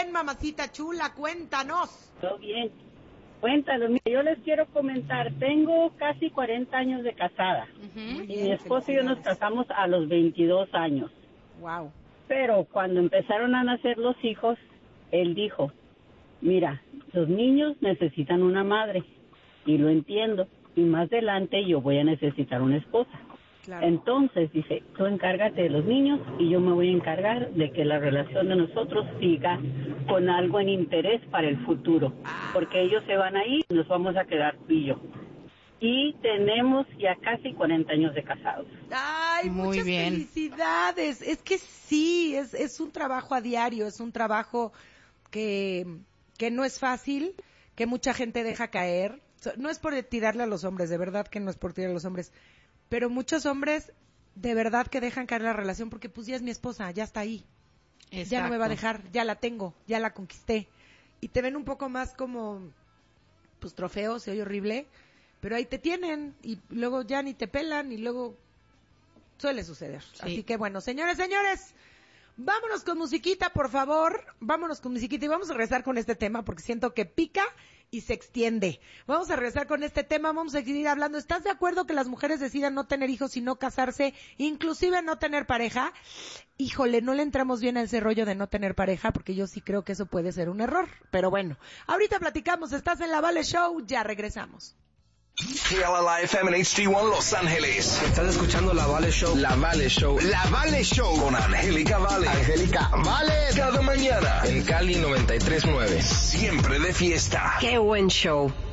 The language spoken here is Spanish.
bien, mamacita chula? Cuéntanos. Todo bien. Cuéntanos, mira, yo les quiero comentar, tengo casi 40 años de casada. Muy Y bien, mi esposo y yo nos felicidades. casamos a los 22 años. Wow. Pero cuando empezaron a nacer los hijos, él dijo, mira, los niños necesitan una madre. Y lo entiendo. Y más adelante yo voy a necesitar una esposa. Claro. Entonces, dice, tú encárgate de los niños y yo me voy a encargar de que la relación de nosotros siga con algo en interés para el futuro. Porque ellos se van a ir y nos vamos a quedar tú y yo. Y tenemos ya casi 40 años de casados. Ay, Muy muchas bien. felicidades. Es que sí, es un trabajo a diario, es un trabajo que no es fácil, que mucha gente deja caer. No es por tirarle a los hombres, de verdad que no es por tirarle a los hombres. Pero muchos hombres, de verdad que dejan caer la relación porque pues ya es mi esposa, ya está ahí. Exacto. Ya no me va a dejar, ya la tengo, ya la conquisté. Y te ven un poco más como, pues trofeo, se oye horrible, pero ahí te tienen y luego ya ni te pelan y luego suele suceder. Sí. Así que bueno, señores, vámonos con musiquita, por favor. Vámonos con musiquita y vamos a regresar con este tema porque siento que pica y se extiende. Vamos a regresar con este tema, vamos a seguir hablando. ¿Estás de acuerdo que las mujeres decidan no tener hijos y no casarse, inclusive no tener pareja? Híjole, no le entramos bien a ese rollo de no tener pareja porque yo sí creo que eso puede ser un error. Pero bueno, ahorita platicamos. Estás en La Vale Show, ya regresamos. KLLI FM en HD1 Los Ángeles. Estás escuchando La Vale Show. La Vale Show. La Vale Show con Angélica Vale. Angélica Vale. Cada mañana En Cali 93.9. siempre de fiesta. Qué buen show.